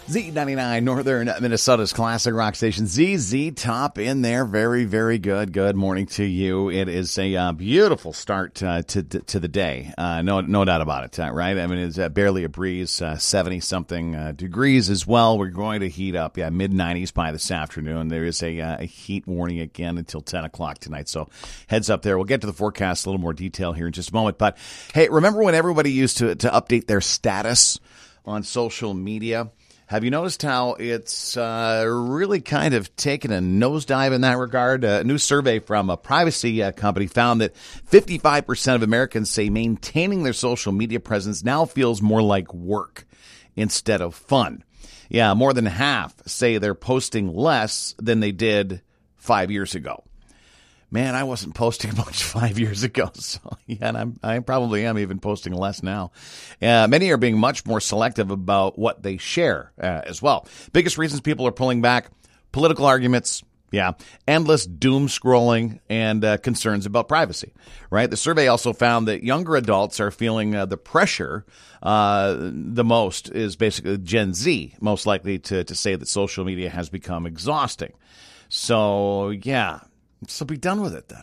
Z99, Northern Minnesota's classic rock station. ZZ Top in there. Very, very good. Good morning to you. It is a beautiful start to the day. No doubt about it, right? I mean, it's barely a breeze, 70-something degrees as well. We're going to heat up, mid-90s by this afternoon. There is a heat warning again until 10 o'clock tonight, so heads up there. We'll get to the forecast, a little more detail here in just a moment. But, hey, remember when everybody used to update their status on social media? Have you noticed how it's really kind of taken a nosedive in that regard? A new survey from a privacy company found that 55% of Americans say maintaining their social media presence now feels more like work instead of fun. Yeah, more than half say they're posting less than they did 5 years ago. Man, I wasn't posting much 5 years ago, so and I probably am even posting less now. Many are being much more selective about what they share as well. Biggest reasons people are pulling back: political arguments, endless doom scrolling, and concerns about privacy, right? The survey also found that younger adults are feeling the pressure the most is basically Gen Z, most likely to say that social media has become exhausting. So, so be done with it then.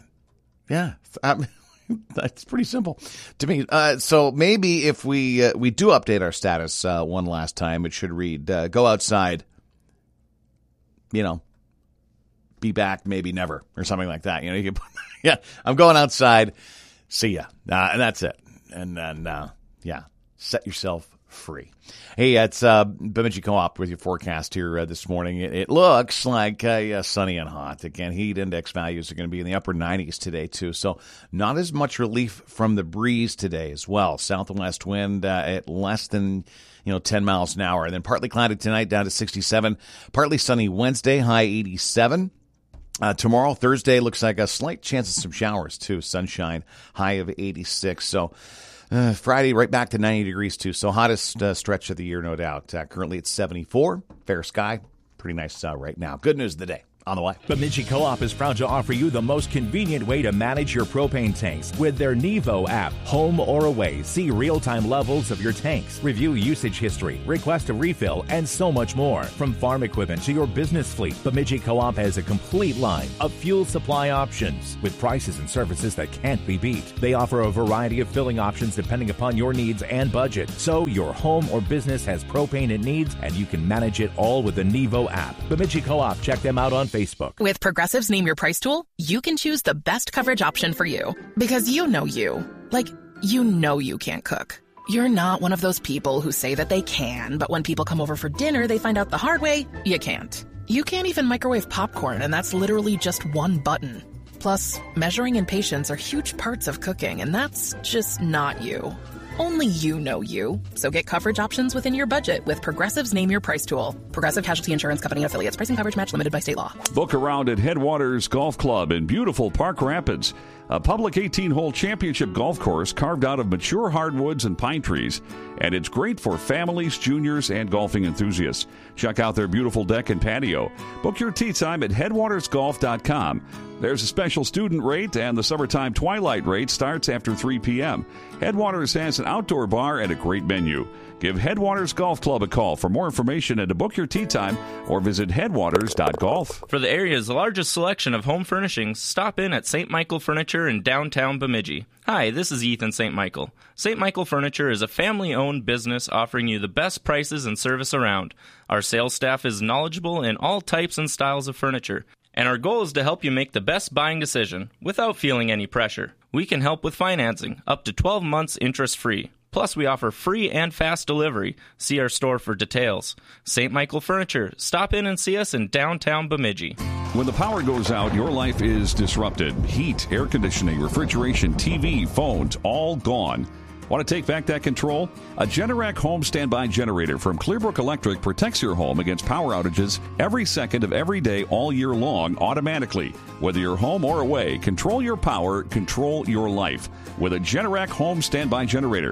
That's pretty simple to me. So maybe if we do update our status one last time, it should read, go outside, be back, maybe never, or something like that. You can I'm going outside, see ya. And that's it. And then, set yourself free. Hey, it's Bemidji Co-op with your forecast here this morning. It looks like sunny and hot. Again, heat index values are going to be in the upper 90s today, too. So not as much relief from the breeze today as well. South and west wind at less than 10 miles an hour. And then partly cloudy tonight, down to 67. Partly sunny Wednesday, high 87. Tomorrow, Thursday, looks like a slight chance of some showers, too. Sunshine, high of 86. So Friday, right back to 90 degrees, too. So hottest stretch of the year, no doubt. Currently, it's 74. Fair sky. Pretty nice right now. Good news of the day. On the way. Bemidji Co-op is proud to offer you the most convenient way to manage your propane tanks with their Nevo app. Home or away, see real-time levels of your tanks, review usage history, request a refill, and so much more. From farm equipment to your business fleet, Bemidji Co-op has a complete line of fuel supply options with prices and services that can't be beat. They offer a variety of filling options depending upon your needs and budget. So your home or business has propane it needs, and you can manage it all with the Nevo app. Bemidji Co-op, check them out on Facebook. With Progressive's Name Your Price tool, you can choose the best coverage option for you. Because you know you. Like, you can't cook. You're not one of those people who say that they can, but when people come over for dinner, they find out the hard way, you can't. You can't even microwave popcorn, and that's literally just one button. Plus, measuring and patience are huge parts of cooking, and that's just not you. Only you know you. So get coverage options within your budget with Progressive's Name Your Price tool. Progressive Casualty Insurance Company affiliates. Pricing coverage match limited by state law. Book around at Headwaters Golf Club in beautiful Park Rapids. A public 18-hole championship golf course carved out of mature hardwoods and pine trees. And it's great for families, juniors, and golfing enthusiasts. Check out their beautiful deck and patio. Book your tee time at headwatersgolf.com. There's a special student rate, and the summertime twilight rate starts after 3 p.m. Headwaters has an outdoor bar and a great menu. Give Headwaters Golf Club a call for more information and to book your tee time, or visit headwaters.golf. For the area's largest selection of home furnishings, stop in at St. Michael Furniture in downtown Bemidji. Hi, this is Ethan St. Michael. St. Michael Furniture is a family-owned business offering you the best prices and service around. Our sales staff is knowledgeable in all types and styles of furniture, and our goal is to help you make the best buying decision without feeling any pressure. We can help with financing, up to 12 months interest-free. Plus, we offer free and fast delivery. See our store for details. St. Michael Furniture. Stop in and see us in downtown Bemidji. When the power goes out, your life is disrupted. Heat, air conditioning, refrigeration, TV, phones, all gone. Want to take back that control? A Generac home standby generator from Clearbrook Electric protects your home against power outages every second of every day all year long automatically. Whether you're home or away, control your power, control your life with a Generac home standby generator.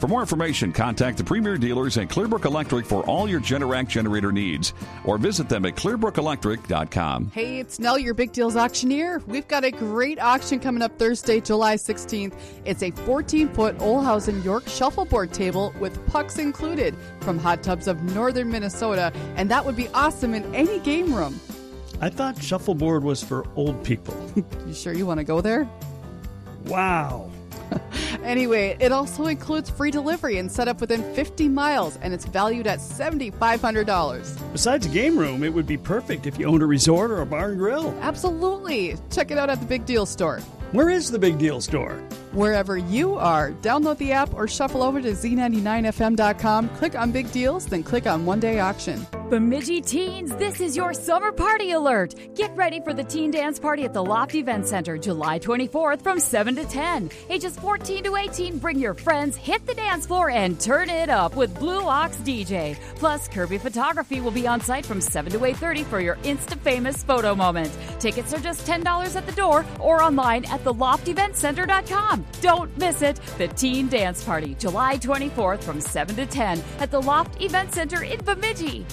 For more information, contact the premier dealers at Clearbrook Electric for all your Generac generator needs, or visit them at clearbrookelectric.com. Hey, it's Nell, your Big Deals auctioneer. We've got a great auction coming up Thursday, July 16th. It's a 14-foot Olhausen York shuffleboard table with pucks included from Hot Tubs of northern Minnesota, and that would be awesome in any game room. I thought shuffleboard was for old people. You sure you want to go there? Wow. Anyway, it also includes free delivery and setup within 50 miles, and it's valued at $7,500. Besides a game room, it would be perfect if you owned a resort or a bar and grill. Absolutely. Check it out at the Big Deal Store. Where is the Big Deal Store? Wherever you are, download the app or shuffle over to Z99FM.com, click on Big Deals, then click on One Day Auction. Bemidji teens, this is your summer party alert. Get ready for the Teen Dance Party at the Loft Event Center, July 24th from 7 to 10. Ages 14 to 18, bring your friends, hit the dance floor, and turn it up with Blue Ox DJ. Plus, Kirby Photography will be on site from 7 to 8:30 for your Insta-famous photo moment. Tickets are just $10 at the door or online at thelofteventcenter.com. Don't miss it. The Teen Dance Party, July 24th from 7 to 10 at the Loft Event Center in Bemidji.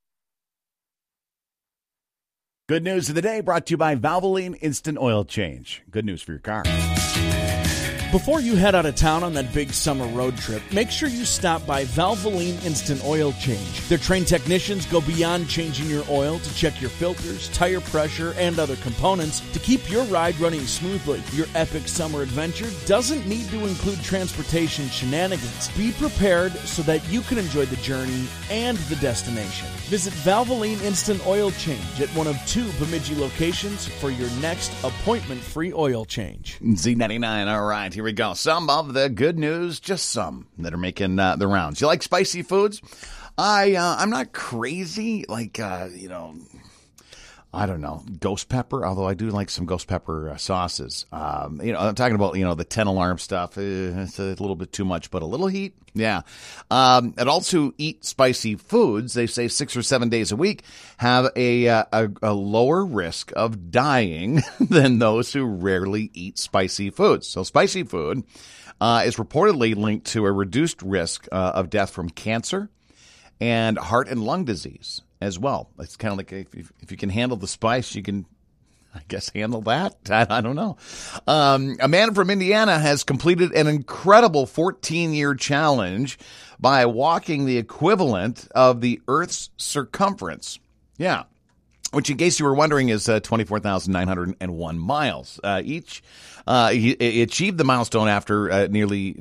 Good news of the day brought to you by Valvoline Instant Oil Change. Good news for your car. Before you head out of town on that big summer road trip, make sure you stop by Valvoline Instant Oil Change. Their trained technicians go beyond changing your oil to check your filters, tire pressure, and other components to keep your ride running smoothly. Your epic summer adventure doesn't need to include transportation shenanigans. Be prepared so that you can enjoy the journey and the destination. Visit Valvoline Instant Oil Change at one of 2 Bemidji locations for your next appointment-free oil change. Z99, all right, here we go. Some of the good news, just some that are making the rounds. You like spicy foods? I'm not crazy, like, I don't know, ghost pepper, although I do like some ghost pepper sauces. I'm talking about, the 10 alarm stuff. It's a little bit too much, but a little heat, yeah. And also eat spicy foods, they say 6 or 7 days a week, have a lower risk of dying than those who rarely eat spicy foods. So spicy food is reportedly linked to a reduced risk of death from cancer and heart and lung disease as well. It's kind of like if you can handle the spice, you can, I guess, handle that. I don't know. A man from Indiana has completed an incredible 14-year challenge by walking the equivalent of the Earth's circumference. Yeah. Which, in case you were wondering, is 24,901 miles. He achieved the milestone after nearly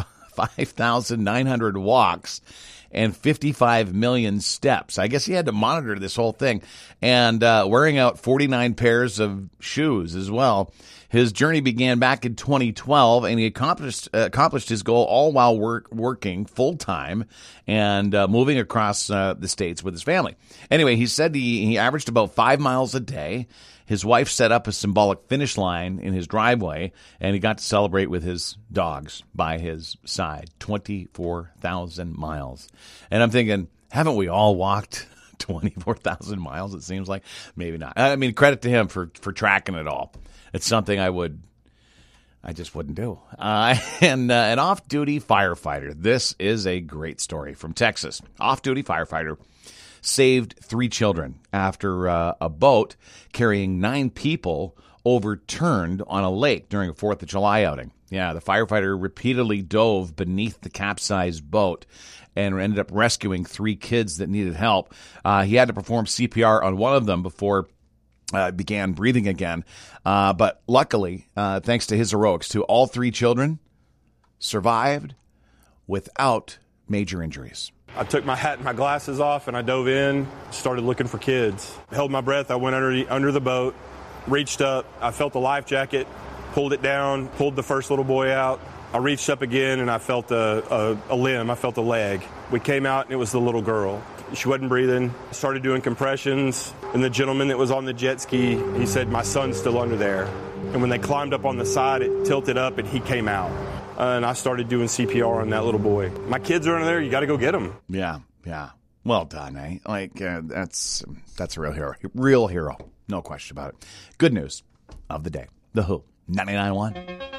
5,900 walks and 55 million steps. I guess he had to monitor this whole thing and wearing out 49 pairs of shoes as well. His journey began back in 2012, and he accomplished his goal all while working full-time and moving across the states with his family. Anyway, he said he averaged about 5 miles a day. His wife set up a symbolic finish line in his driveway, and he got to celebrate with his dogs by his side. 24,000 miles. And I'm thinking, haven't we all walked 24,000 miles, it seems like? Maybe not. I mean, credit to him for tracking it all. It's something I just wouldn't do. And an off-duty firefighter. This is a great story from Texas. Off-duty firefighter saved 3 children after a boat carrying 9 people overturned on a lake during a 4th of July outing. Yeah, the firefighter repeatedly dove beneath the capsized boat and ended up rescuing 3 kids that needed help. He had to perform CPR on one of them before began breathing again. But luckily, thanks to his heroics, all 3 children survived without major injuries. I took my hat and my glasses off, and I dove in, started looking for kids. Held my breath. I went under the boat, reached up. I felt the life jacket, pulled it down, pulled the first little boy out. I reached up again, and I felt a limb. I felt a leg. We came out, and it was the little girl. She wasn't breathing. Started doing compressions, and the gentleman that was on the jet ski, he said, "My son's still under there." And when they climbed up on the side, it tilted up, and he came out. And I started doing CPR on that little boy. My kids are under there. You got to go get them. Yeah. Well done, eh? Like, that's a real hero. Real hero. No question about it. Good news of the day. The Who. 99.1.